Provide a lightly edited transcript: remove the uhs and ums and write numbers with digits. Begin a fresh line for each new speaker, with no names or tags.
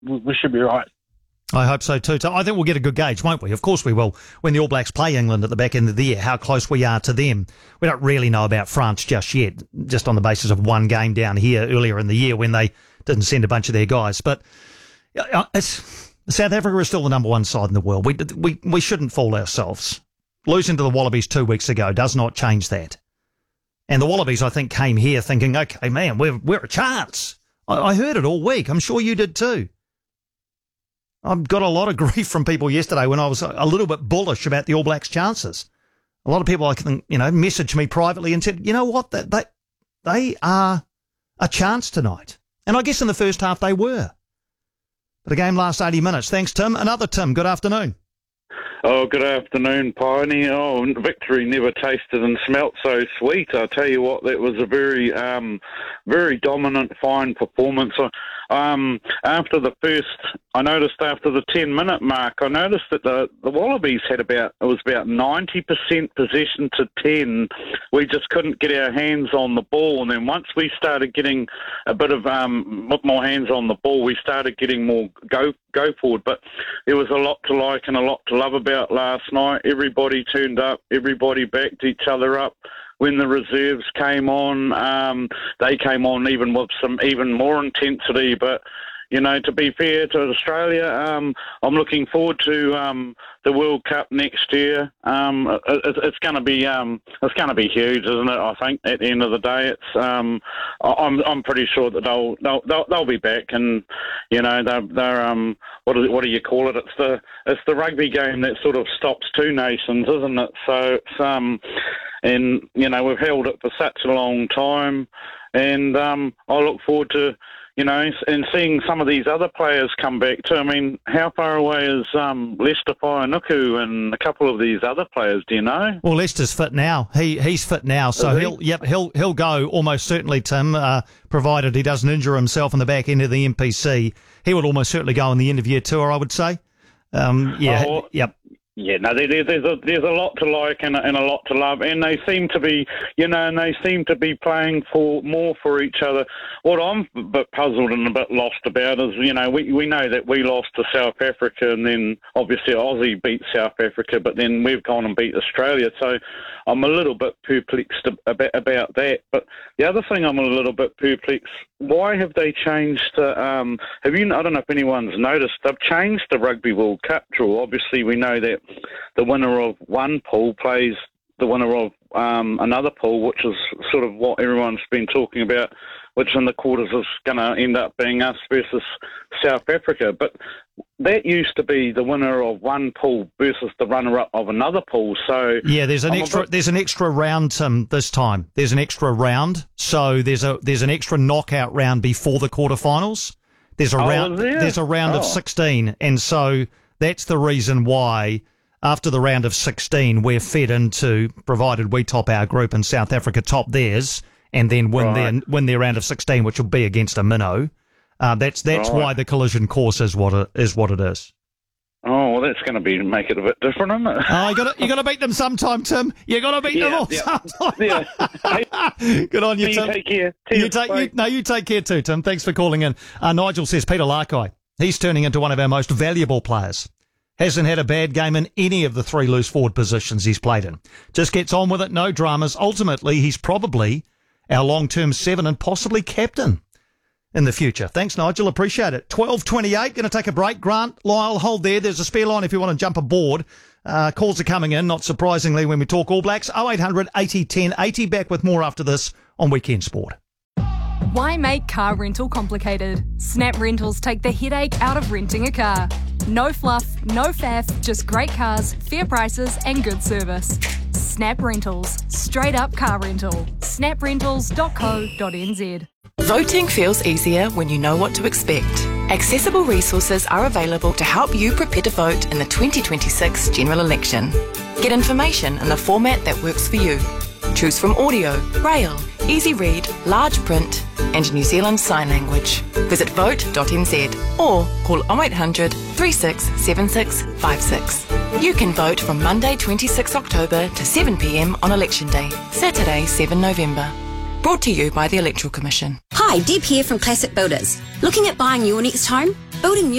we should be right.
I hope so too. I think we'll get a good gauge, won't we? Of course we will. When the All Blacks play England at the back end of the year, how close we are to them. We don't really know about France just yet, just on the basis of one game down here earlier in the year when they didn't send a bunch of their guys. But South Africa is still the number one side in the world. We shouldn't fool ourselves. Losing to the Wallabies 2 weeks ago does not change that. And the Wallabies, I think, came here thinking, okay, man, we're a chance. I heard it all week. I'm sure you did too. I've got a lot of grief from people yesterday when I was a little bit bullish about the All Blacks' chances. A lot of people, I think, messaged me privately and said, you know what, they are a chance tonight. And I guess in the first half they were. But the game lasts 80 minutes. Thanks, Tim. Another Tim, good afternoon.
Oh, good afternoon, Pioneer. Oh, victory never tasted and smelt so sweet. I tell you what, that was a very, very dominant, fine performance. After the 10-minute mark, I noticed that the Wallabies had about 90% possession to 10. We just couldn't get our hands on the ball, and then once we started getting a bit more hands on the ball, we started getting more go forward. But there was a lot to like and a lot to love about last night. Everybody turned up, everybody backed each other up. When the reserves came on, they came on even with some even more intensity. But, to be fair to Australia, I'm looking forward to the World Cup next year. It's going to be huge, isn't it? I think at the end of the day, it's I'm pretty sure that they'll be back, and they're what do you call it? It's the rugby game that sort of stops two nations, isn't it? So it's and we've held it for such a long time, and I look forward to and seeing some of these other players come back too. I mean, how far away is Lester Whainuku and a couple of these other players? Do you know?
Well, Lester's fit now. He's fit now, so he'll go almost certainly, Tim, provided he doesn't injure himself in the back end of the NPC. He would almost certainly go on the end of year tour, I would say. Yep.
Yeah, no, there's a lot to like and a lot to love, and they seem to be, playing for each other. What I'm a bit puzzled and a bit lost about is, we know that we lost to South Africa, and then obviously Aussie beat South Africa, but then we've gone and beat Australia. So I'm a little bit perplexed about that. But the other thing I'm a little bit perplexed. Why have they changed? I don't know if anyone's noticed. They've changed the Rugby World Cup draw. Obviously, we know that the winner of one pool plays the winner of another pool, which is sort of what everyone's been talking about, which in the quarters is going to end up being us versus South Africa. But that used to be the winner of one pool versus the runner-up of another pool. So
yeah, there's an extra round this time. There's an extra round, so there's an extra knockout round before the quarterfinals. There's a round of 16, and so that's the reason why. After the round of 16, we're fed into, provided we top our group and South Africa top theirs, and then win their round of 16, which will be against a minnow. That's why the collision course is what it is.
Oh, well, that's going to make it a bit different, isn't it?
Oh, you got to beat them sometime, Tim. You got to beat them all sometime. Yeah. Good on you, Tim.
You take care.
You take care too, Tim. Thanks for calling in. Nigel says Peter Larkai. He's turning into one of our most valuable players. Hasn't had a bad game in any of the three loose forward positions he's played in. Just gets on with it, no dramas. Ultimately, he's probably our long-term 7 and possibly captain in the future. Thanks, Nigel. Appreciate it. 12:28. Going to take a break. Grant, Lyle, hold there. There's a spare line if you want to jump aboard. Calls are coming in, not surprisingly, when we talk All Blacks. 0800 80 10 80. Back with more after this on Weekend Sport.
Why make car rental complicated? Snap Rentals take the headache out of renting a car. No fluff, no faff, just great cars, fair prices and good service. Snap Rentals. Straight up car rental. snaprentals.co.nz.
Voting feels easier when you know what to expect. Accessible resources are available to help you prepare to vote in the 2026 general election. Get information in the format that works for you. Choose from audio, braille, easy read, large print and New Zealand Sign Language. Visit vote.nz or call 0800 36 76 56. You can vote from Monday 26 October to 7 p.m. on Election Day, Saturday 7 November. Brought to you by the Electoral Commission.
Hi, Deb here from Classic Builders. Looking at buying your next home?
Building